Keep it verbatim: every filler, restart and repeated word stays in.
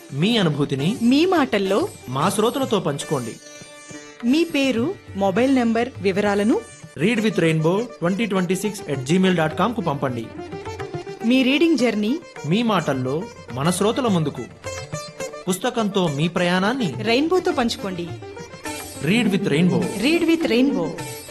మీ అనుభూతిని మీ మాటల్లో మా శ్రోతలతో పంచుకోండి. మీ పేరు, మొబైల్ నంబర్ వివరాలను read with rainbow twenty twenty six at Gmail dot com కు పంపండి. మీ రీడింగ్ జర్నీ మీ మాటల్లో మన శ్రోతల ముందుకు. పుస్తకంతో మీ ప్రయాణాన్ని రెయిన్బోతో పంచుకోండి. Read with rainbow. Read with rainbow